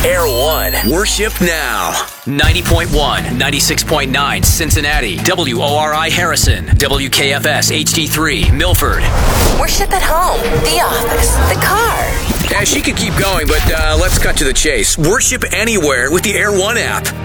Air One. Worship now. 90.1, 96.9 Cincinnati, WORI Harrison, WKFS HD3 Milford. Worship at home, the office, the car. Yeah, she could keep going, but let's cut to the chase. Worship anywhere with the Air One app.